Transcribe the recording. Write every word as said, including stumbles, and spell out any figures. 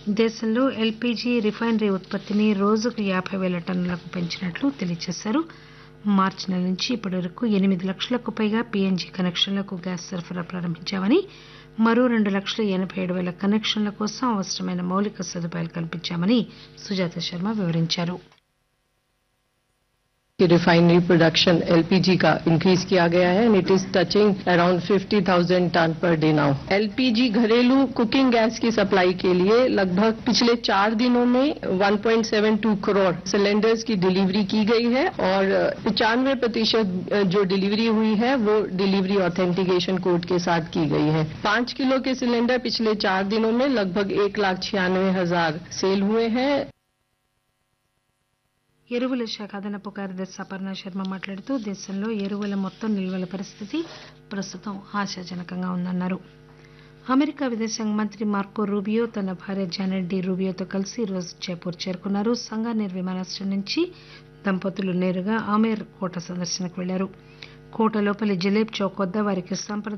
దేశంలో LPG refinery ఉత్పత్తిని రోజుకు యాబై పేల టన్నులకు పెంచినట్లు తెలియజేశారు. మార్చి నెల నుంచి ఇప్పటి వరకు ఎనిమిది లక్షలకు పైగా పీఎన్జీ కనెక్షన్లకు గ్యాస్ సరఫరా ప్రారంభించామని, మరో రెండు లక్షల ఎనబై ఏడు పేల కనెక్షన్ల కోసం అవసరమైన మౌలిక సదుపాయాలు కల్పించామని సుజాత శర్మ వివరించారు. रिफाइनरी प्रोडक्शन एलपीजी का इंक्रीज किया गया है and it is touching around fifty thousand ton per day now. LPG घरेलू कुकिंग गैस की सप्लाई के लिए लगभग पिछले चार दिनों में one point seven to crore cylinders की डिलीवरी की गई है और पचानवे प्रतिशत जो डिलीवरी हुई है वो डिलीवरी ऑथेंटिकेशन कोड के साथ की गई है. पांच किलो के सिलेंडर पिछले चार दिनों में लगभग एक लाख छियानवे हजार सेल हुए हैं. ఎరువుల శాఖ అదనపు కార్యదర్శి అపర్ణ శర్మ మాట్లాడుతూ దేశంలో ఎరువుల మొత్తం నిల్వల పరిస్థితి ప్రస్తుతం ఆశాజనకంగా ఉందన్నారు. అమెరికా విదేశాంగ మంత్రి మార్కో రూబియో తన భార్య జానెట్ డి రూబియోతో కలిసి ఈరోజు జైపూర్ చేరుకున్నారు. సంగానేర్ విమానాశ్రయం నుంచి దంపతులు నేరుగా ఆమేర్ కోట సందర్శనకు వెళ్లారు. కోట లోపలి జిలేబ్ చౌక్ వద్ద వారికి సంప్రదాయ